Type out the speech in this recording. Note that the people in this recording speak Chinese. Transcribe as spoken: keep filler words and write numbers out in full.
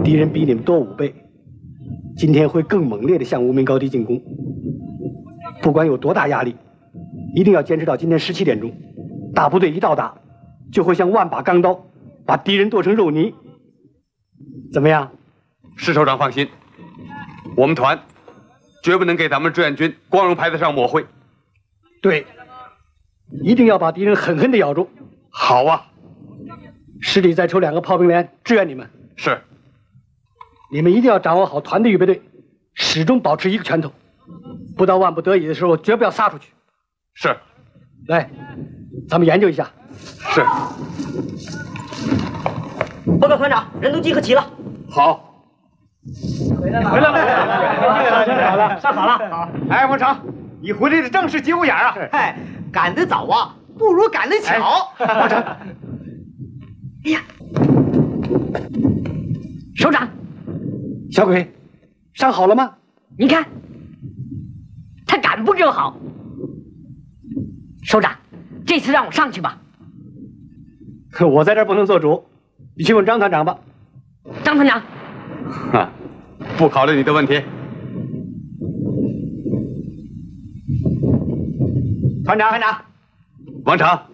敌人比你们多五倍，今天会更猛烈地向无名高地进攻。不管有多大压力，一定要坚持到今天十七点钟。大部队一到达，就会像万把钢刀，把敌人剁成肉泥。怎么样？ 施首长放心，我们团绝不能给咱们志愿军光荣牌子上抹灰。 对，一定要把敌人狠狠地咬住。 好啊！ 师弟再抽两个炮兵连支援你们。 是。 你们一定要掌握好团队预备队，始终保持一个拳头。不到万不得已的时候，绝不要撒出去。 是。 来，咱们研究一下。 是。 报告团长，人都集合齐了。 好。 回来了，回来了，回来了，回来了，上好了。好。 哎，王成，你回来的正是节骨眼啊！ 嗨，赶得早啊，不如赶得巧。 王成， 哎呀，首长， 小鬼，上好了吗？ 你看，他赶不就好。首长，这次让我上去吧。 我在这儿不能做主，你去问张团长吧。 张团长， 啊，不考虑你的问题。 团长，团长， 王成，